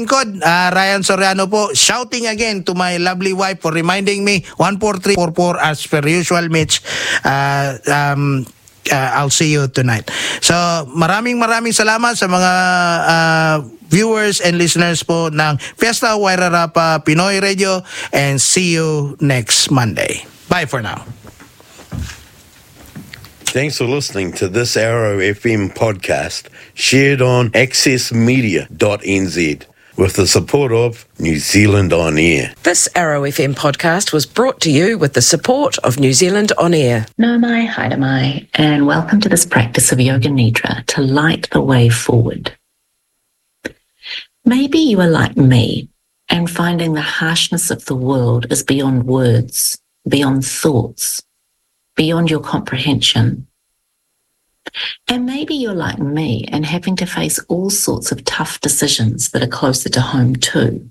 Lingkod, Ryan Soriano po, shouting again to my lovely wife for reminding me 14344 as per usual, Mitch. I'll see you tonight. So maraming salamat sa mga viewers and listeners po ng Fiesta Wairarapa Pinoy Radio, and see you next Monday. Bye for now. Thanks for listening to this Arrow FM podcast shared on accessmedia.nz with the support of New Zealand On Air. This Arrow FM podcast was brought to you with the support of New Zealand On Air. Nau mai, haere mai, and welcome to this practice of Yoga Nidra to light the way forward. Maybe you are like me and finding the harshness of the world is beyond words, beyond thoughts, beyond your comprehension. And maybe you're like me and having to face all sorts of tough decisions that are closer to home too.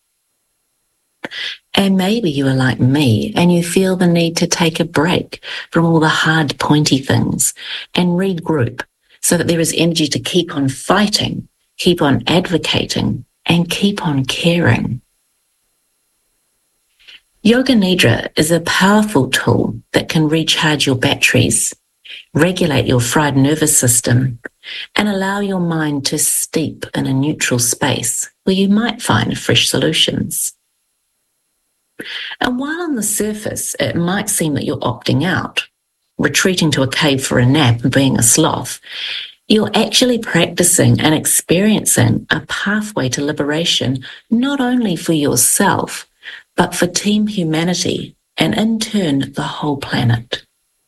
And maybe you are like me and you feel the need to take a break from all the hard, pointy things and regroup so that there is energy to keep on fighting, keep on advocating, and keep on caring. Yoga Nidra is a powerful tool that can recharge your batteries, regulate your fried nervous system, and allow your mind to steep in a neutral space where you might find fresh solutions. And while on the surface it might seem that you're opting out, retreating to a cave for a nap and being a sloth, you're actually practicing and experiencing a pathway to liberation, not only for yourself, but for team humanity and in turn the whole planet.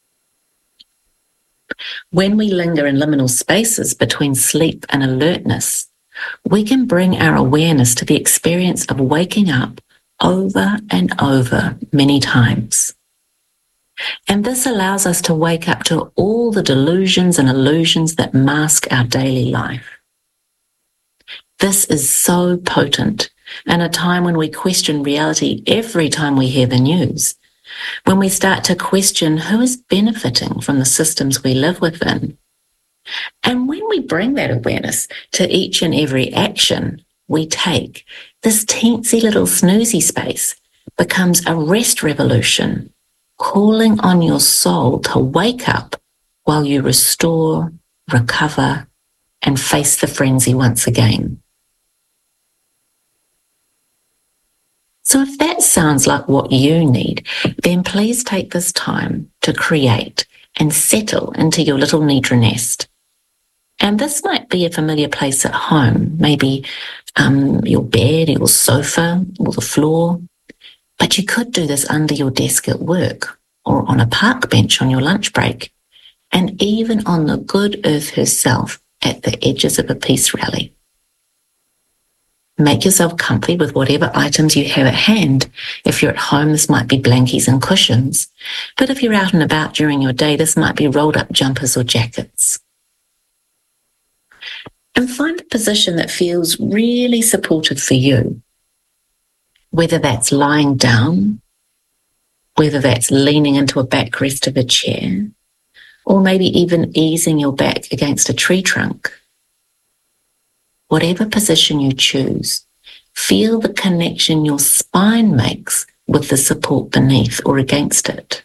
When we linger in liminal spaces between sleep and alertness, we can bring our awareness to the experience of waking up over and over many times. And this allows us to wake up to all the delusions and illusions that mask our daily life. This is so potent in a time when we question reality every time we hear the news, when we start to question who is benefiting from the systems we live within. And when we bring that awareness to each and every action we take, this teensy little snoozy space becomes a rest revolution, calling on your soul to wake up while you restore, recover, and face the frenzy once again. So if that sounds like what you need, then please take this time to create and settle into your little Nidra nest. And this might be a familiar place at home, maybe your bed, your sofa, or the floor. But you could do this under your desk at work, or on a park bench on your lunch break, and even on the good earth herself at the edges of a peace rally. Make yourself comfy with whatever items you have at hand. If you're at home, this might be blankies and cushions. But if you're out and about during your day, this might be rolled up jumpers or jackets. And find a position that feels really supportive for you. Whether that's lying down, whether that's leaning into a backrest of a chair, or maybe even easing your back against a tree trunk. Whatever position you choose, feel the connection your spine makes with the support beneath or against it.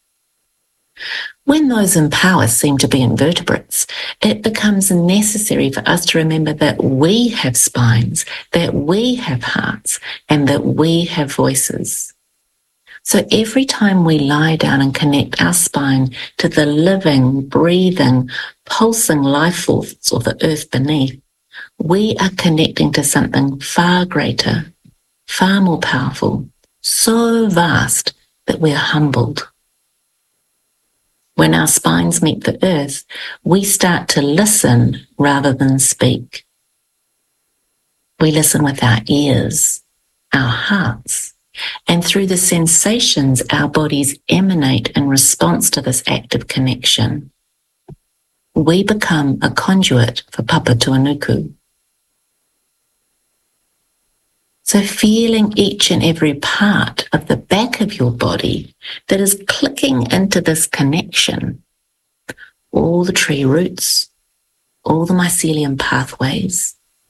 When those in power seem to be invertebrates, it becomes necessary for us to remember that we have spines, that we have hearts, and that we have voices. So every time we lie down and connect our spine to the living, breathing, pulsing life force of the earth beneath, we are connecting to something far greater, far more powerful, so vast that we're humbled. When our spines meet the earth, we start to listen rather than speak. We listen with our ears, our hearts, and through the sensations our bodies emanate in response to this active connection. We become a conduit for Papa Tuanuku. So feeling each and every part of the back of your body that is clicking into this connection, all the tree roots, all the mycelium pathways,